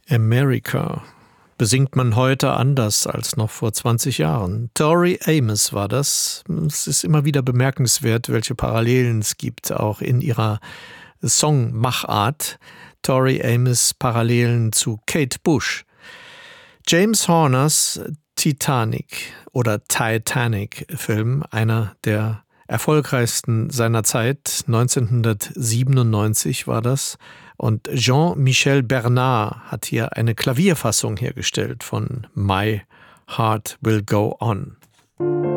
America besingt man heute anders als noch vor 20 Jahren. Tori Amos war das. Es ist immer wieder bemerkenswert, welche Parallelen es gibt, auch in ihrer Songmachart. Tori Amos Parallelen zu Kate Bush. James Horners Titanic oder Titanic-Film, einer der erfolgreichsten seiner Zeit, 1997 war das. Und Jean-Michel Bernard hat hier eine Klavierfassung hergestellt von My Heart Will Go On.